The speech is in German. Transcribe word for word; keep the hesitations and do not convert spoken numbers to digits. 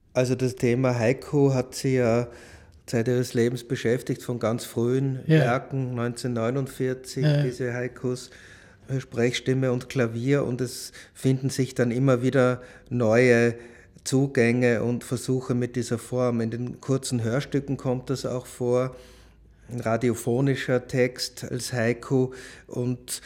Also das Thema Haiku hat sie ja Zeit ihres Lebens beschäftigt, von ganz frühen Ja, Werken, neunzehnhundertneunundvierzig, ja, diese Haikus, äh, Sprechstimme und Klavier, und es finden sich dann immer wieder neue Zugänge und Versuche mit dieser Form. In den kurzen Hörstücken kommt das auch vor, ein radiophonischer Text als Haiku, und